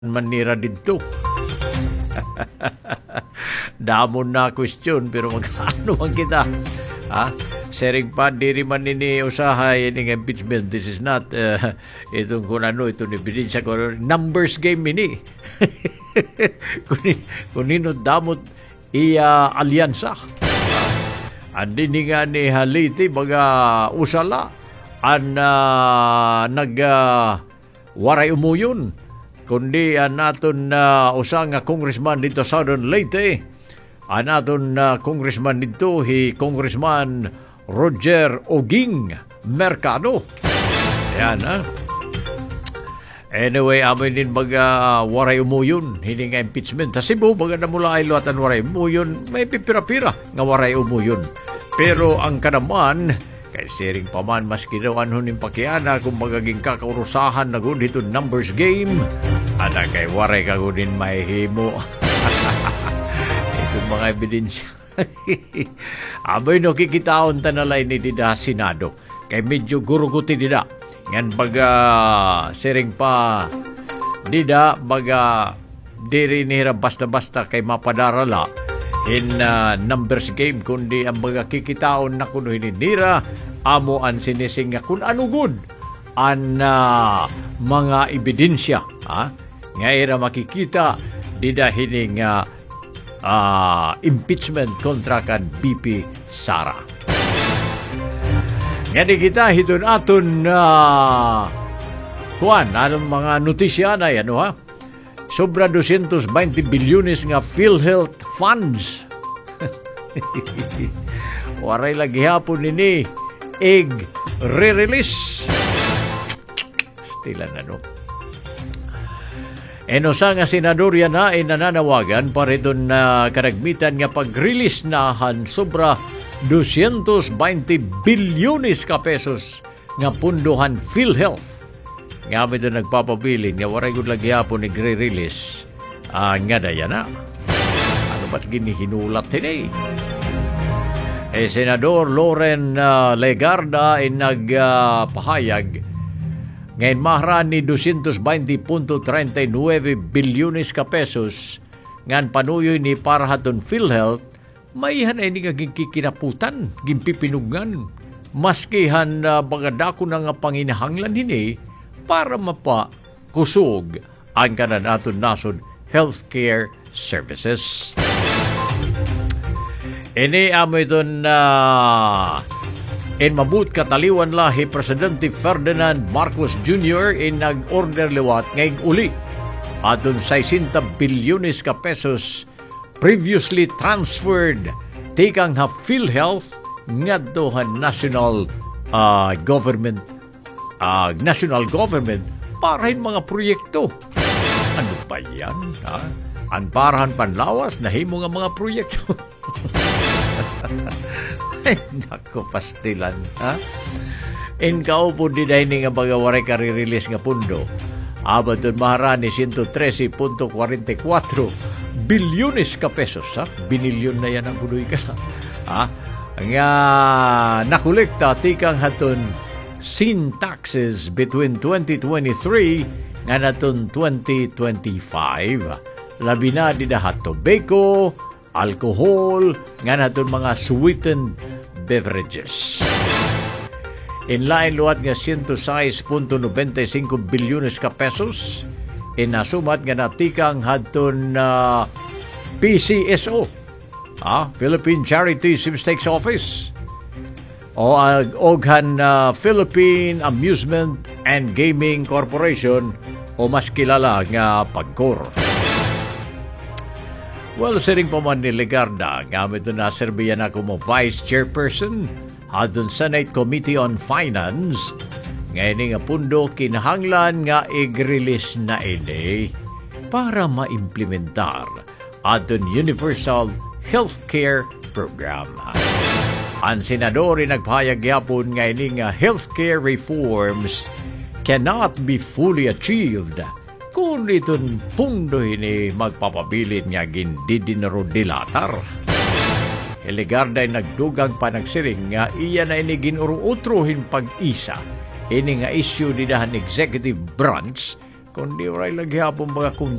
manira dito. Damon na question pero magkano man kita. Ha? Sering pa diri man ini usahay ini impeachment. This is not itong kung ano ito ni Bidinsa ko numbers game ini. Kunino damot iya alyansa. Andi ni nga ni Haliti baga usala an waray umuyon kundi naton usa nga congressman dito sa Southern Leyte, naton congressman dito Congressman Roger Oging Mercado. Yan Anyway, amin din baga waray umuyon, hindi nga impeachment. Sa Cebu, baga na mula ay luwatan waray umuyon, may pipira-pira nga waray umuyon. Pero ang kanaman, kay siring paman mas ginawan huning pakiana kung magaging kakaurusahan na gud dito numbers game. Ada kay waray ka gudin mahihimo. Itong mga ebidensya. Abay no kikitaon tanalay ni dida Senado. Kay medyo guruguti dida. Ngan baga siring pa dida baga diri nira basta-basta kay mapadarala in numbers game kundi ang baga kikitaon na kuno hininira amo an sinising nga kun ano good an mga ebidensya nga ira makikita dida hining impeachment kontra kan BP Sara. Nga di kita hitun aton anong mga notisya na yan sobra 220 bilyones nga PhilHealth funds. Waray lagi hapon nini re-release. Stilan Enosa nga senador yan ay nananawagan para doon na karagmitan nga pag-release nahan sobra 220 bilyones ka pesos nga punduhan PhilHealth. Nga may doon nagpapabilin nga waray gud lagi hapon nagre-release nga daya na. Ano ba't ginihinulat hini? Senador Loren Legarda ay nagpahayag ngayon mahran ni 220.39 bilyones ka pesos ngan panuyoy ni Parahaton PhilHealth maihan ay naging kikinaputan gimpipinugan maskihan bagadako na nga panginahanglan hini para mapakusog ang kanan aton nasod healthcare services. Ini amoy doon in mabut kataliwan lahi Presidente Ferdinand Marcos Jr. in nag-order liwat ngayong uli atong 60 bilyones ka pesos previously transferred tikang ha PhilHealth ngadto ha national government para hin mga proyekto. Ano pa yan? Anparahan panlawas na himo nga mga proyekto. Ay, naku, pastilan. In kaupo di dahil nga bagawari ka re-release nga pundo. Abad doon maharani 113.44 bilyones ka pesos. Binilyon na yan ang budoy ka na. Nga nakolekta tikang haton sin taxes between 2023 nga naton 2025. Labi na di dahat tobacco, alcohol, nga naton mga sweetened beverages. Inlain luwat nga 106.95 bilyones ka pesos. Inasumat nga natikang hadton PCSO, Philippine Charity Sweepstakes Office, o oghan Philippine Amusement and Gaming Corporation o mas kilala nga PAGCOR. Well, siring pa man ni Legarda, gamit doon na serbiyan ako mo Vice Chairperson hadon Senate Committee on Finance. Ngayon nga pundo kinahanglan nga i-release na ini para maimplementar adon Universal Healthcare Program. Ang senador nagpahayag yapon nga ini nga healthcare reforms cannot be fully achieved kung itong pundo ini magpapabilin nga gindidinaro dilatar. Legarda ay nagdugang panagsiring nga iya na ini ginuro-utrohin pag-isa ini nga issue ni dahan executive branch Kundi oray lagi hapon mga